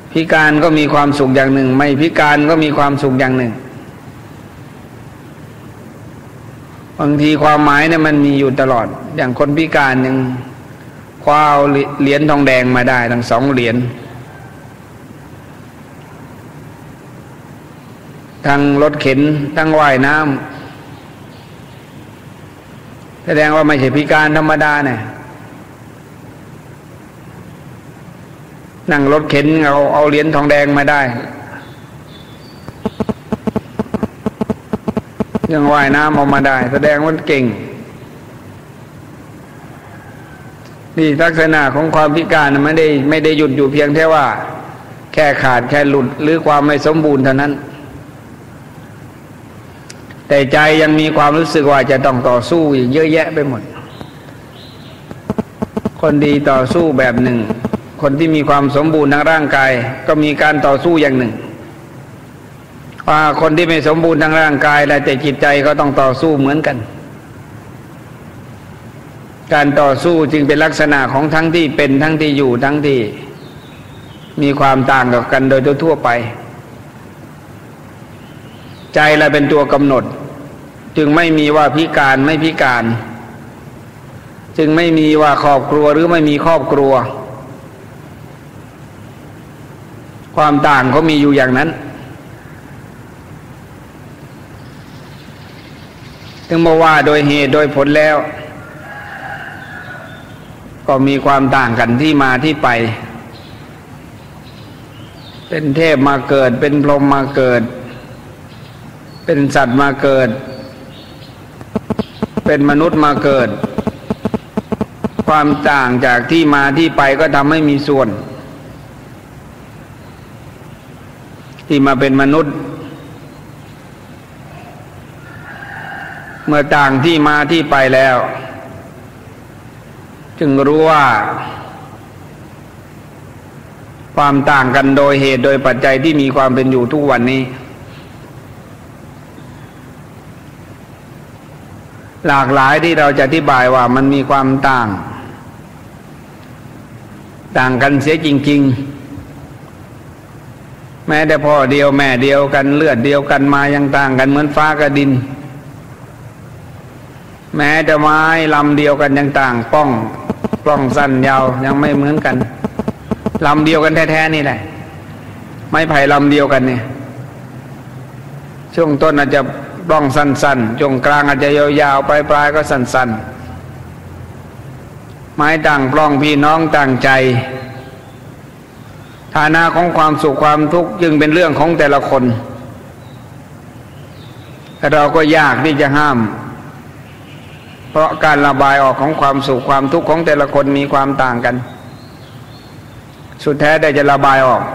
พิการก็มีความสุขอย่างหนึ่งไม่พิการก็มีความสุขอย่างหนึ่งบางทีความหมายเนี่ยมันมีอยู่ตลอดอย่างคนพิการยังคว้าเอาเหรียญทองแดงมาได้ทั้ง2 เหรียญทั้งรถเข็นทั้งว่ายน้ำแสดงว่าไม่ใช่พิการธรรมดาเนี่ยนั่งรถเข็นเอาเหรียญทองแดงมาได้ยังว่ายน้ำออกมาได้แสดงว่าเก่งนี่ลักษณะของความพิการไม่ได้หยุดอยู่เพียงแค่ว่าแค่ขาดแค่หลุดหรือความไม่สมบูรณ์เท่านั้นแต่ใจยังมีความรู้สึกว่าจะต้องต่อสู้อีกเยอะแยะไปหมดคนดีต่อสู้แบบหนึ่งคนที่มีความสมบูรณ์ทางร่างกายก็มีการต่อสู้อย่างหนึ่งว่าคนที่ไม่สมบูรณ์ทางร่างกายและแต่จิตใจก็ต้องต่อสู้เหมือนกันการต่อสู้จึงเป็นลักษณะของทั้งที่เป็นทั้งที่อยู่ทั้งที่มีความต่างกันโดยทั่วไปใจเราเป็นตัวกำหนดจึงไม่มีว่าพิการไม่พิการจึงไม่มีว่าครอบครัวหรือไม่มีครอบครัวความต่างเขามีอยู่อย่างนั้นถึงบอกว่าโดยเหตุโดยผลแล้วก็มีความต่างกันที่มาที่ไปเป็นเทพมาเกิดเป็นพรหมมาเกิดเป็นสัตว์มาเกิดเป็นมนุษย์มาเกิดความต่างจากที่มาที่ไปก็ทำให้มีส่วนที่มาเป็นมนุษย์เมื่อต่างที่มาที่ไปแล้วจึงรู้ว่าความต่างกันโดยเหตุโดยปัจจัยที่มีความเป็นอยู่ทุกวันนี้หลากหลายที่เราจะอธิบายว่ามันมีความต่างกันเสียจริงๆแม้แต่พ่อเดียวแม่เดียวกันเลือดเดียวกันมายังต่างกันเหมือนฟ้ากับดินแม้แต่ไม้ลำเดียวกันยังต่างปล้องสั้นยาวยังไม่เหมือนกันลำเดียวกันแท้ๆนี่แหละไม้ไผ่ลำเดียวกันเนี่ยช่วงต้นอาจจะปล้องสั้นๆช่วงกลางอาจจะยาวๆปลายๆก็สั้นๆไม้ต่างปล้องพี่น้องต่างใจฐานะของความสุขความทุกข์จึงเป็นเรื่องของแต่ละคนเราก็ยากที่จะห้ามเพราะการระบายออกของความสุขความทุกข์ของแต่ละคนมีความต่างกันสุดแท้ได้จะระบายออก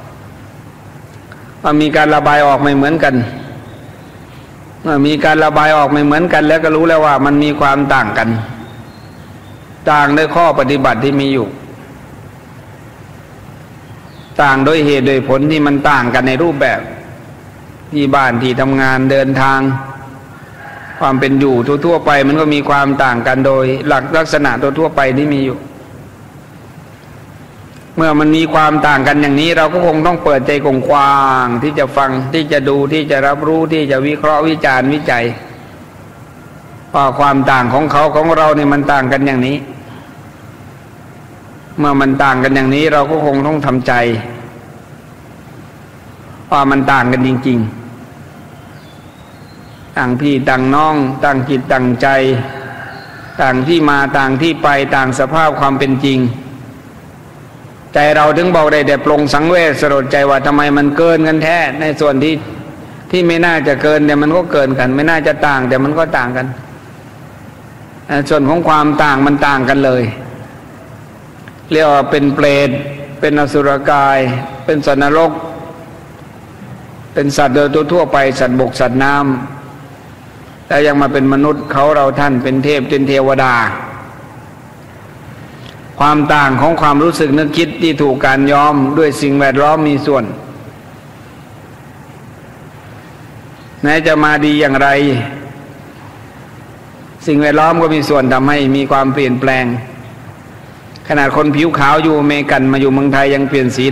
มีการระบายออกไม่เหมือนกันมีการระบายออกไม่เหมือนกันแล้วก็รู้แล้วว่ามันมีความต่างกันต่างด้วยข้อปฏิบัติที่มีอยู่ต่างด้วยเหตุโดยผลที่มันต่างกันในรูปแบบที่บ้านที่ทำงานเดินทางความเป็นอยู่ทั่วๆไปมันก็มีความต่างกันโดยลักษณะทั่วๆไปที่มีอยู่เมื่อมันมีความต่างกันอย่างนี้เราก็คงต้องเปิดใจกว้างๆที่จะฟังที่จะดูที่จะรับรู้ที่จะวิเคราะห์วิจารณ์วิจัยว่าความต่างของเขาของเราเนี่ยมันต่างกันอย่างนี้เมื่อมันต่างกันอย่างนี้เราก็คงต้องทำใจว่ามันต่างกันจริงๆต่างพี่ต่างน้องต่างจิตต่างใจต่างที่มาต่างที่ไปต่างสภาพความเป็นจริงใจเราถึงบอกได้แต่ปลงสังเวชสลดใจว่าทำไมมันเกินกันแท้ในส่วนที่ไม่น่าจะเกินแต่มันก็เกินกันไม่น่าจะต่างแต่มันก็ต่างกันส่วนของความต่างมันต่างกันเลยเรียกว่าเป็นเปรตเป็นอสุรกายเป็นสัตว์นรกเป็นสัตว์โดยทั่วไปสัตว์บกสัตว์น้ำแล้วยังมาเป็นมนุษย์เขาเราท่านเป็นเทพเป็นเทวดาความต่างของความรู้สึกนึกคิดที่ถูกการย้อมด้วยสิ่งแวดล้อมมีส่วนแม้จะมาดีอย่างไรสิ่งแวดล้อมก็มีส่วนทำให้มีความเปลี่ยนแปลงขนาดคนผิวขาวอยู่อเมริกันมาอยู่เมืองไทยยังเปลี่ยนสี